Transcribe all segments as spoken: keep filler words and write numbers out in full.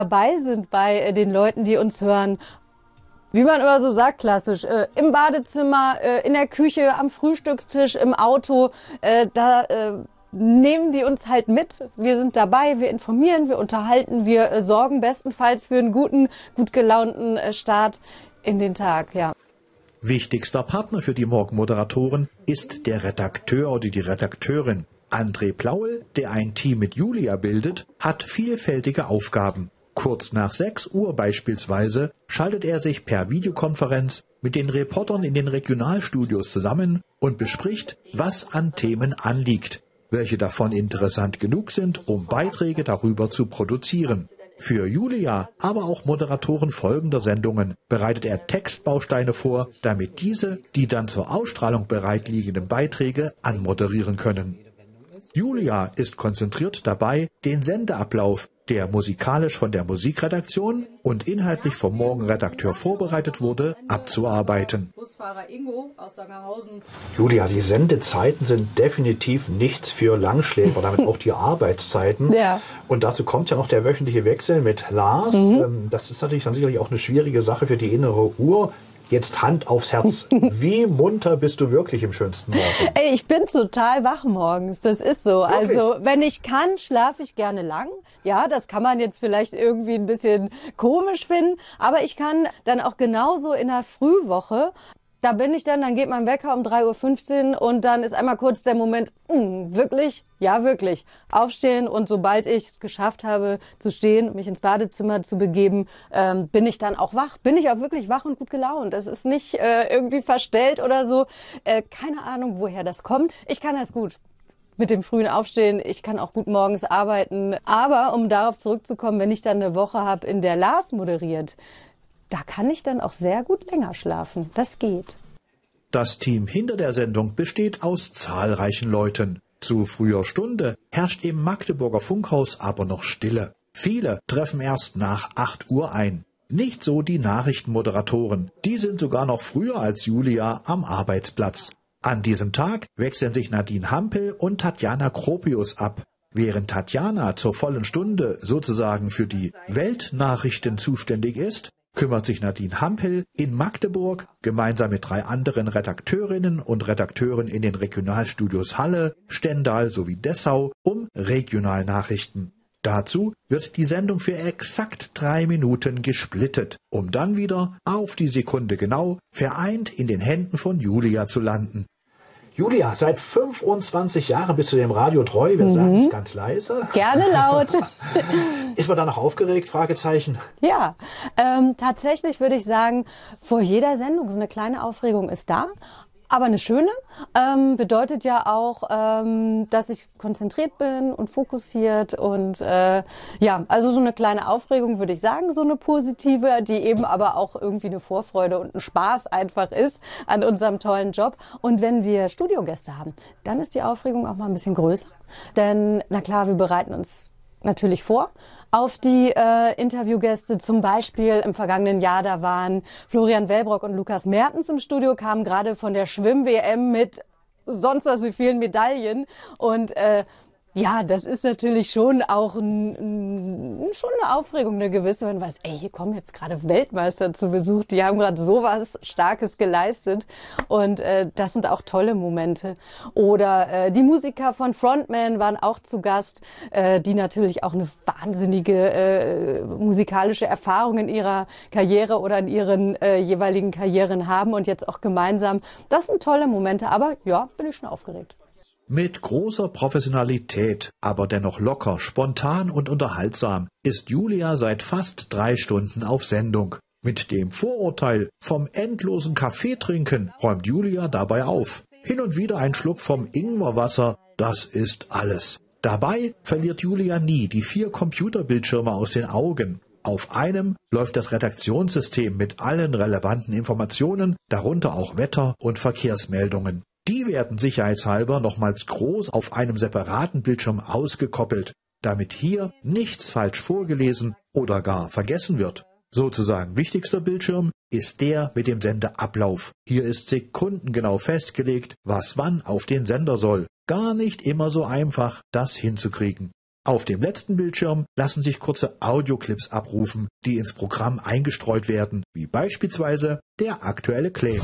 dabei sind bei den Leuten, die uns hören. Wie man immer so sagt, klassisch, äh, im Badezimmer, äh, in der Küche, am Frühstückstisch, im Auto, äh, da äh, nehmen die uns halt mit. Wir sind dabei, wir informieren, wir unterhalten, wir äh, sorgen bestenfalls für einen guten, gut gelaunten äh, Start in den Tag, ja. Wichtigster Partner für die Morgenmoderatoren ist der Redakteur oder die Redakteurin. André Plaul, der ein Team mit Julia bildet, hat vielfältige Aufgaben. Kurz nach sechs Uhr beispielsweise schaltet er sich per Videokonferenz mit den Reportern in den Regionalstudios zusammen und bespricht, was an Themen anliegt, welche davon interessant genug sind, um Beiträge darüber zu produzieren. Für Julia, aber auch Moderatoren folgender Sendungen bereitet er Textbausteine vor, damit diese die dann zur Ausstrahlung bereitliegenden Beiträge anmoderieren können. Julia ist konzentriert dabei, den Sendeablauf, der musikalisch von der Musikredaktion und inhaltlich vom Morgenredakteur vorbereitet wurde, abzuarbeiten. Busfahrer Ingo aus Sangerhausen. Julia, die Sendezeiten sind definitiv nichts für Langschläfer, damit auch die Arbeitszeiten. Ja. Und dazu kommt ja noch der wöchentliche Wechsel mit Lars. Mhm. Das ist natürlich dann sicherlich auch eine schwierige Sache für die innere Uhr. Jetzt Hand aufs Herz. Wie munter bist du wirklich im schönsten Morgen? Ey, ich bin total wach morgens. Das ist so. Wirklich? Also, wenn ich kann, schlafe ich gerne lang. Ja, das kann man jetzt vielleicht irgendwie ein bisschen komisch finden. Aber ich kann dann auch genauso in der Frühwoche. Da bin ich dann, dann geht mein Wecker um drei Uhr fünfzehn und dann ist einmal kurz der Moment, mh, wirklich? Ja, wirklich. Aufstehen und sobald ich es geschafft habe zu stehen, mich ins Badezimmer zu begeben, ähm, bin ich dann auch wach. Bin ich auch wirklich wach und gut gelaunt. Das ist nicht äh, irgendwie verstellt oder so. Äh, keine Ahnung, woher das kommt. Ich kann das gut. Mit dem frühen Aufstehen, ich kann auch gut morgens arbeiten. Aber um darauf zurückzukommen, wenn ich dann eine Woche habe, in der Lars moderiert, da kann ich dann auch sehr gut länger schlafen. Das geht. Das Team hinter der Sendung besteht aus zahlreichen Leuten. Zu früher Stunde herrscht im Magdeburger Funkhaus aber noch Stille. Viele treffen erst nach acht Uhr ein. Nicht so die Nachrichtenmoderatoren. Die sind sogar noch früher als Julia am Arbeitsplatz. An diesem Tag wechseln sich Nadine Hampel und Tatjana Kropius ab. Während Tatjana zur vollen Stunde sozusagen für die Weltnachrichten zuständig ist, kümmert sich Nadine Hampel in Magdeburg gemeinsam mit drei anderen Redakteurinnen und Redakteuren in den Regionalstudios Halle, Stendal sowie Dessau um Regionalnachrichten. Dazu wird die Sendung für exakt drei Minuten gesplittet, um dann wieder auf die Sekunde genau vereint in den Händen von Julia zu landen. Julia, seit fünfundzwanzig Jahren bist du dem Radio treu. Wir mhm. sagen es ganz leise. Gerne laut. Ist man da noch aufgeregt? Fragezeichen. Ja, ähm, tatsächlich würde ich sagen, vor jeder Sendung so eine kleine Aufregung ist da. Aber eine schöne, ähm, bedeutet ja auch, ähm, dass ich konzentriert bin und fokussiert und äh, ja, also so eine kleine Aufregung würde ich sagen, so eine positive, die eben aber auch irgendwie eine Vorfreude und ein Spaß einfach ist an unserem tollen Job. Und wenn wir Studiogäste haben, dann ist die Aufregung auch mal ein bisschen größer, denn na klar, wir bereiten uns natürlich vor auf die äh, Interviewgäste. Zum Beispiel im vergangenen Jahr, da waren Florian Wellbrock und Lukas Mertens im Studio, kamen gerade von der Schwimm-W M mit sonst was wie vielen Medaillen. Und äh, ja, das ist natürlich schon auch ein, ein, schon eine Aufregung, eine gewisse, wenn man weiß, ey, hier kommen jetzt gerade Weltmeister zu Besuch, die haben gerade sowas Starkes geleistet und äh, das sind auch tolle Momente. Oder äh, die Musiker von Frontman waren auch zu Gast, äh, die natürlich auch eine wahnsinnige äh, musikalische Erfahrung in ihrer Karriere oder in ihren äh, jeweiligen Karrieren haben und jetzt auch gemeinsam. Das sind tolle Momente, aber ja, bin ich schon aufgeregt. Mit großer Professionalität, aber dennoch locker, spontan und unterhaltsam ist Julia seit fast drei Stunden auf Sendung. Mit dem Vorurteil vom endlosen Kaffeetrinken räumt Julia dabei auf. Hin und wieder ein Schluck vom Ingwerwasser, das ist alles. Dabei verliert Julia nie die vier Computerbildschirme aus den Augen. Auf einem läuft das Redaktionssystem mit allen relevanten Informationen, darunter auch Wetter- und Verkehrsmeldungen. Die werden sicherheitshalber nochmals groß auf einem separaten Bildschirm ausgekoppelt, damit hier nichts falsch vorgelesen oder gar vergessen wird. Sozusagen wichtigster Bildschirm ist der mit dem Sendeablauf. Hier ist sekundengenau festgelegt, was wann auf den Sender soll. Gar nicht immer so einfach, das hinzukriegen. Auf dem letzten Bildschirm lassen sich kurze Audioclips abrufen, die ins Programm eingestreut werden, wie beispielsweise der aktuelle Claim.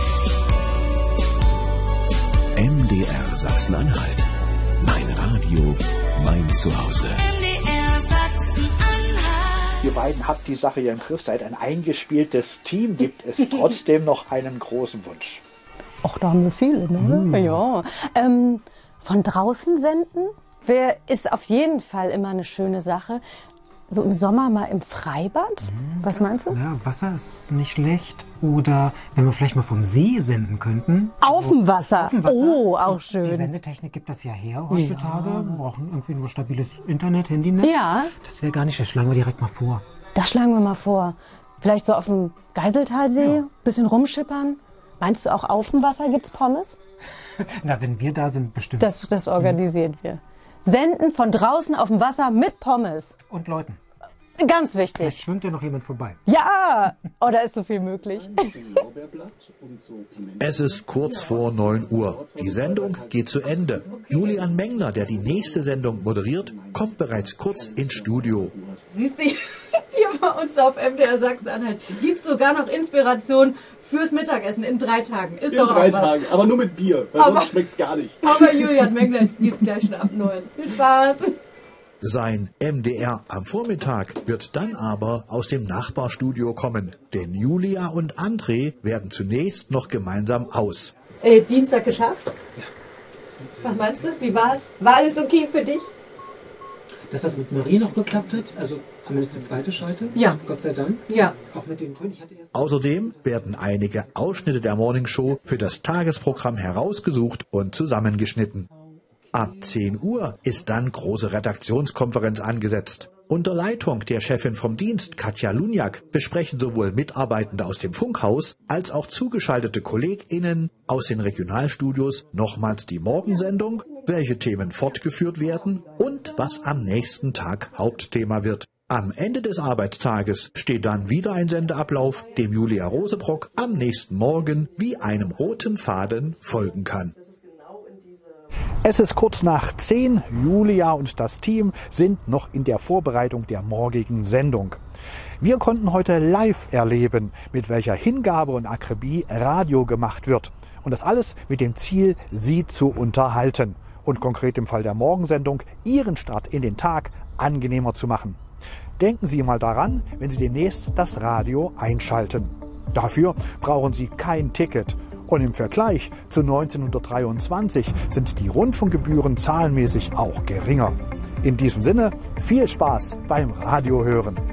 M D R Sachsen-Anhalt. Mein Radio, mein Zuhause. M D R Sachsen-Anhalt. Ihr beiden habt die Sache ja im Griff, seid ein eingespieltes Team. Gibt es trotzdem noch einen großen Wunsch? Ach, da haben wir viele, ne? Mm. Ja. Ähm, von draußen senden wär, ist auf jeden Fall immer eine schöne Sache. So im Sommer mal im Freibad? Was meinst du? Ja, Wasser ist nicht schlecht. Oder wenn wir vielleicht mal vom See senden könnten. Auf dem Wasser. Auf dem Wasser. Oh, auch schön. Die Sendetechnik gibt das ja her heutzutage. Ja. Wir brauchen irgendwie nur stabiles Internet, Handynetz. Ja. Das wäre gar nicht, das schlagen wir direkt mal vor. Das schlagen wir mal vor. Vielleicht so auf dem Geiseltalsee, ja. Bisschen rumschippern. Meinst du auch auf dem Wasser gibt's Pommes? Na, wenn wir da sind, bestimmt. Das, das organisieren mhm. wir. Senden von draußen auf dem Wasser mit Pommes. Und Leuten. Ganz wichtig. Vielleicht schwimmt ja noch jemand vorbei. Ja, oh, da ist so viel möglich. Es ist kurz vor neun Uhr. Die Sendung geht zu Ende. Julian Mengler, der die nächste Sendung moderiert, kommt bereits kurz ins Studio. Siehst du, hier bei uns auf M D R Sachsen-Anhalt gibt es sogar noch Inspiration fürs Mittagessen in drei Tagen. Ist in doch drei auch was. Tagen, aber nur mit Bier, weil aber, sonst schmeckt es gar nicht. Aber Julian Mengler gibt es gleich schon ab neun. Viel Spaß! Sein M D R am Vormittag wird dann aber aus dem Nachbarstudio kommen, denn Julia und André werden zunächst noch gemeinsam aus. Äh, Dienstag geschafft? Ja. Was meinst du? Wie war's? War alles okay für dich? Dass das mit Marie noch geklappt hat, also zumindest die zweite Schalte. Ja. Gott sei Dank. Ja. Auch mit den Tönen. Ich hatte erst Außerdem werden einige Ausschnitte der Morningshow für das Tagesprogramm herausgesucht und zusammengeschnitten. Ab zehn Uhr ist dann große Redaktionskonferenz angesetzt. Unter Leitung der Chefin vom Dienst, Katja Luniak, besprechen sowohl Mitarbeitende aus dem Funkhaus als auch zugeschaltete KollegInnen aus den Regionalstudios nochmals die Morgensendung, welche Themen fortgeführt werden und was am nächsten Tag Hauptthema wird. Am Ende des Arbeitstages steht dann wieder ein Sendeablauf, dem Julia Rosebrock am nächsten Morgen wie einem roten Faden folgen kann. Es ist kurz nach zehn. Julia und das Team sind noch in der Vorbereitung der morgigen Sendung. Wir konnten heute live erleben, mit welcher Hingabe und Akribie Radio gemacht wird. Und das alles mit dem Ziel, Sie zu unterhalten. Und konkret im Fall der Morgensendung, Ihren Start in den Tag angenehmer zu machen. Denken Sie mal daran, wenn Sie demnächst das Radio einschalten. Dafür brauchen Sie kein Ticket. Und im Vergleich zu neunzehnhundertdreiundzwanzig sind die Rundfunkgebühren zahlenmäßig auch geringer. In diesem Sinne, viel Spaß beim Radiohören.